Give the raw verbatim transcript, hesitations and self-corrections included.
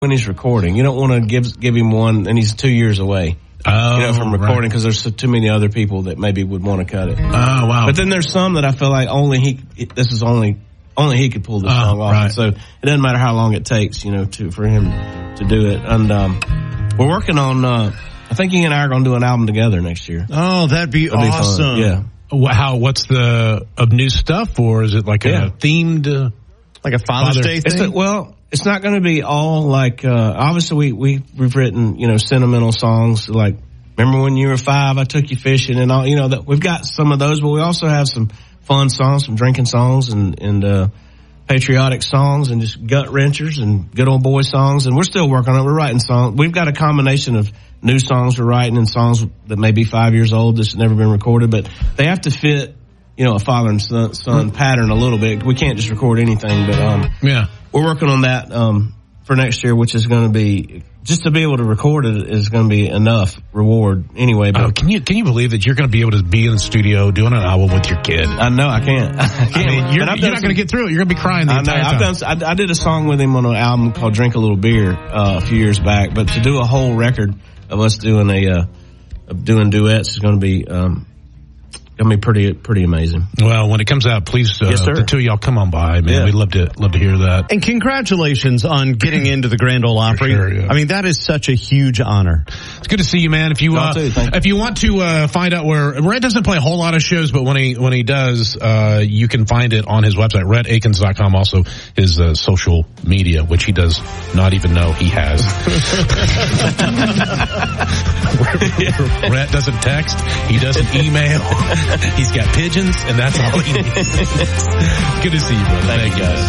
when he's recording. You don't want to give give him one, and he's two years away. Oh, you know, from recording because right. there's so, too many other people that maybe would want to cut it. Oh, wow. But then there's some that I feel like only he, this is only, only he could pull this oh, song off. Right. So it doesn't matter how long it takes, you know, to, for him to do it. And, um, we're working on, uh, I think he and I are going to do an album together next year. Oh, that'd be That'd awesome. Be yeah. How, what's the, of new stuff, or is it like yeah. a themed, uh, like a Father's Father, Day thing? It's a, well, it's not going to be all like, uh, obviously we, we, we've written, you know, sentimental songs like, remember when you were five, I took you fishing and all, you know, that we've got some of those, but we also have some fun songs, some drinking songs and, and, uh, patriotic songs and just gut wrenchers and good old boy songs. And we're still working on it. We're writing songs. We've got a combination of new songs we're writing and songs that may be five years old that's never been recorded, but they have to fit, you know, a father and son, son mm-hmm. pattern a little bit. We can't just record anything, but, um, yeah, we're working on that, um, for next year, which is going to be, just to be able to record it is going to be enough reward anyway. But oh, can you can you believe that you're going to be able to be in the studio doing an album with your kid? I know I can't. I, can't. I mean, you're, you're not going to get through it. You're going to be crying the I entire know. time. I've done. I, I did a song with him on an album called "Drink a Little Beer" uh, a few years back. But to do a whole record of us doing a uh, of doing duets is going to be um, going to be pretty pretty amazing. Well, when it comes out, please, uh, yes, the two of y'all come on by, man. Yeah. We'd love to love to hear that. And congratulations on getting into the Grand Ole Opry. Sure, yeah. I mean, that is such a huge honor. It's good to see you, man. If you uh, too, if you want to uh, find out where Rhett doesn't play a whole lot of shows, but when he when he does, uh, you can find it on his website, rhett akins dot com. Also, his uh, social media, which he does not even know he has. Rhett doesn't text. He doesn't email. He's got pigeons, and that's all he needs. Good to see you, brother. Thank you, guys.